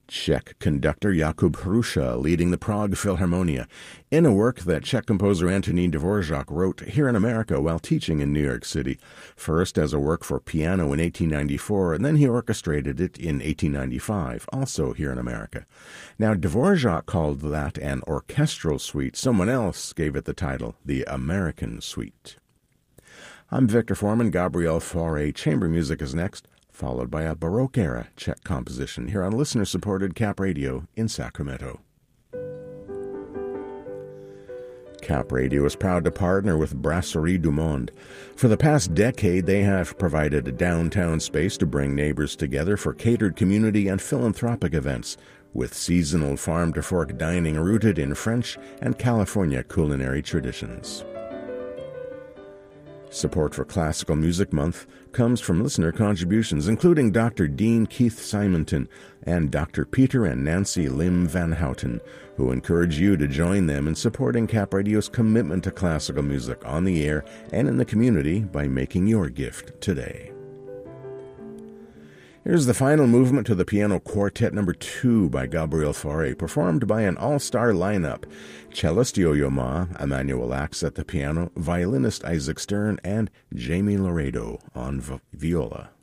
Czech conductor Jakub Hruša leading the Prague Philharmonia in a work that Czech composer Antonín Dvořák wrote here in America while teaching in New York City, first as a work for piano in 1894, and then he orchestrated it in 1895, also here in America. Now, Dvořák called that an orchestral suite. Someone else gave it the title, the American Suite. I'm Victor Foreman. Gabriel Fauré. Chamber music is next, followed by a Baroque-era Czech composition here on listener-supported Cap Radio in Sacramento. Cap Radio is proud to partner with Brasserie du Monde. For the past decade, they have provided a downtown space to bring neighbors together for catered community and philanthropic events, with seasonal farm-to-fork dining rooted in French and California culinary traditions. Support for Classical Music Month comes from listener contributions, including Dr. Dean Keith Simonton and Dr. Peter and Nancy Lim Van Houten, who encourage you to join them in supporting Cap Radio's commitment to classical music on the air and in the community by making your gift today. Here's the final movement to the Piano Quartet No. 2 by Gabriel Fauré, performed by an all-star lineup: cellist Yo-Yo Ma, Emmanuel Ax at the piano, violinist Isaac Stern, and Jamie Laredo on viola.